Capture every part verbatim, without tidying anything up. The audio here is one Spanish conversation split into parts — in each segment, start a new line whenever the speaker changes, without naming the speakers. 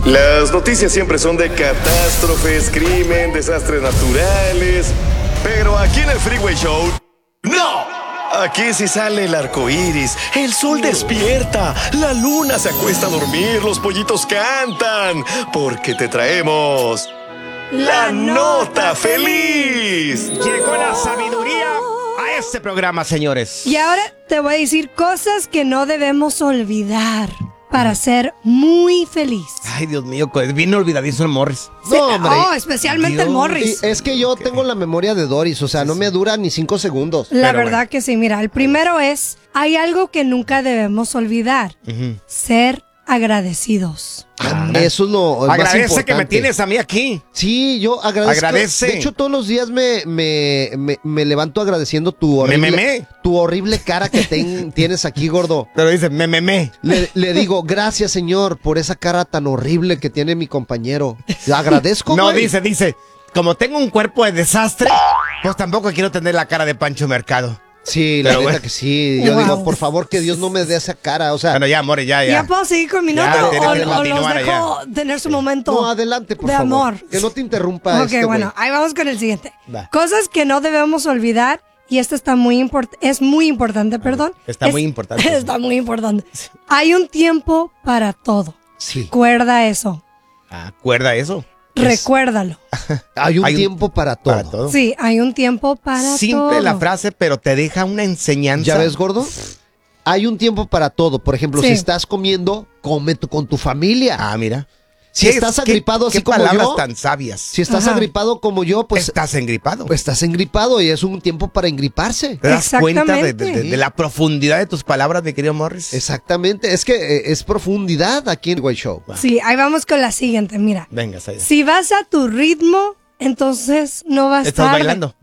Las noticias siempre son de catástrofes, crimen, desastres naturales. Pero aquí en el Freeway Show, ¡no! Aquí sí sale el arco iris, el sol despierta, la luna se acuesta a dormir, los pollitos cantan. Porque te traemos la nota feliz.
Llegó la sabiduría a este programa, señores.
Y ahora te voy a decir cosas que no debemos olvidar para ser muy feliz.
Ay, Dios mío, es bien olvidadizo el Morris.
Sí, no, hombre. Oh, especialmente Dios. El Morris.
Y es que yo tengo la memoria de Doris, o sea, sí, no me dura ni cinco segundos.
La
Pero
verdad
bueno.
que sí, mira, el primero es, hay algo que nunca debemos olvidar,
Uh-huh.
ser agradecidos.
Ah, eso es lo más
Agradece
importante.
que me tienes a mí aquí.
Sí, yo agradezco.
Agradece.
De hecho, todos los días me, me, me, me levanto agradeciendo tu horrible,
Me, me, me.
tu horrible cara que ten, tienes aquí, gordo.
Pero dice, me, me, me.
Le, le digo, gracias, señor, por esa cara tan horrible que tiene mi compañero. Agradezco,
No,
güey.
dice, dice, como tengo un cuerpo de desastre, pues tampoco quiero tener la cara de Pancho Mercado.
Sí, la
Pero
neta
bueno.
que sí. Yo
Wow.
digo, por favor, que Dios no me dé esa cara. O sea,
Bueno, ya, More, ya, ya.
¿Ya puedo seguir con mi
Ya,
nota?
tienes
O,
que
o los
continuar
dejo tener su momento
no, adelante, por
de
favor.
amor?
Que no te interrumpa
Ok,
este,
bueno,
güey.
ahí vamos con el siguiente.
Va.
Cosas que no debemos olvidar, y esto está muy import- es muy importante, perdón.
está
Es-
muy importante.
Está muy importante. Hay un tiempo para todo.
Sí.
Recuerda eso.
Acuerda eso.
Recuérdalo.
Hay un
Hay un-
tiempo para todo.
Para todo.
Sí, hay un tiempo para
Simple
todo.
la frase, pero te deja una enseñanza.
¿Ya ves, gordo? Hay un tiempo para todo. Por ejemplo,
Sí.
si estás comiendo, come tu- con tu familia.
Ah, mira.
Si
¿Qué-
estás
qué-
agripado así
qué
como
palabras
yo,
tan sabias.
si estás
Ajá.
agripado como yo, pues
estás engripado.
pues estás engripado y es un tiempo para engriparse.
¿Te das cuenta de,
Exactamente.
de- de- de la profundidad de tus palabras, mi querido Morris?
Exactamente. Es que eh, es profundidad aquí en White Show.
Sí, ahí vamos con la siguiente, mira.
Venga, Saida.
Si vas a tu ritmo, entonces no vas a
¿Estás
estar...
bailando?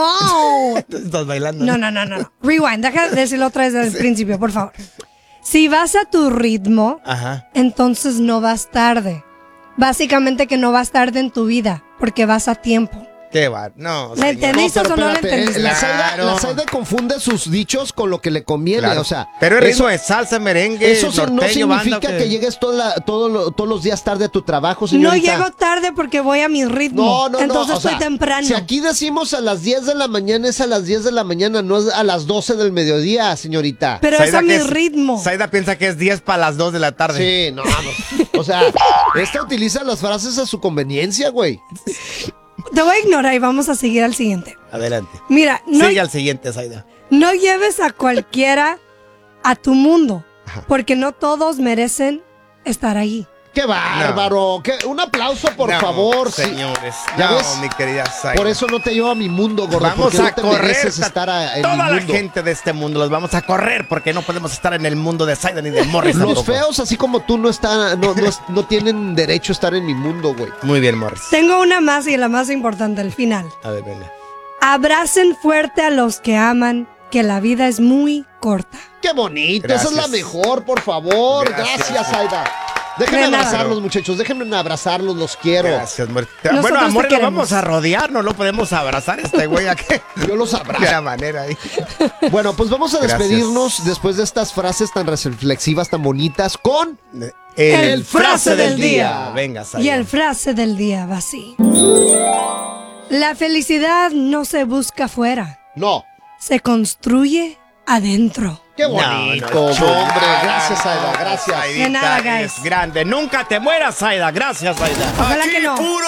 No.
Estás bailando.
No, no, no, no. no. Rewind, deja de decirlo otra vez desde el principio, por favor. Si vas a tu ritmo,
Ajá.
entonces no vas tarde. Básicamente que no vas tarde en tu vida, porque vas a tiempo.
Qué va. No,
¿Me
señor.
entendiste o no lo
espérate,
entendiste?
eh, la, Zaida,
Claro.
la Zaida confunde sus dichos con lo que le conviene,
Claro.
o sea.
Pero el ritmo
eso,
es salsa, merengue,
eso sí no
norteño,
significa
banda,
que... llegues toda la- todo lo- todos los días tarde a tu trabajo, señorita.
No llego tarde porque voy a mi ritmo.
No, no, no.
Entonces
o
estoy
sea,
temprano.
Si aquí decimos a las diez de la mañana, es a las diez de la mañana, no es a las doce del mediodía, señorita.
Pero es
Saida
a mi
que es-
ritmo.
Saida piensa que es diez para las dos de la tarde.
Sí, no, no. O sea, esta utiliza las frases a su conveniencia, güey.
Te voy a ignorar y vamos a seguir al siguiente.
Adelante.
Mira, no,
Sigue al siguiente, Saida.
no lleves a cualquiera a tu mundo, porque no todos merecen estar ahí.
¡Qué bárbaro! ¿Qué? Un aplauso, por
No,
favor. sí.
señores.
¿Ya
no,
ves?
mi querida Saida.
Por eso no te llevo a mi mundo, gordo.
Vamos
porque
a
no te
correr
mereces
a
estar a- en
toda
mi
la
mundo.
gente de este mundo. Los vamos a correr porque no podemos estar en el mundo de Saida ni de Morris.
Los
tampoco.
feos, así como tú, no están, no, no, no tienen derecho a estar en mi mundo, güey.
Muy bien, Morris.
Tengo una más y la más importante, al final.
A ver, venga.
Abracen fuerte a los que aman, que la vida es muy corta.
¡Qué bonito!
Gracias.
Esa es la mejor, por favor.
Gracias.
Gracias, Aida. Déjenme
De nada.
abrazarlos, muchachos. Déjenme abrazarlos, los quiero.
Gracias, Morris.
Nosotros
Bueno,
te
amor, lo
queremos.
vamos a rodear, no lo podemos abrazar este güey aquí.
Yo los
De
abrazo.
la manera ahí.
Bueno, pues vamos a
Gracias.
despedirnos después de estas frases tan reflexivas, tan bonitas, con...
El frase del
día.
Venga, Saida.
Y el frase del día va así. La felicidad no se busca afuera,
No.
se construye adentro.
¡Qué
No,
bonito,
no,
hombre!
chulada.
Gracias, Aida, gracias.
Saidita
De nada, guys.
es grande. Nunca te mueras, Saida. Gracias, Saida.
Ojalá que no.
Puro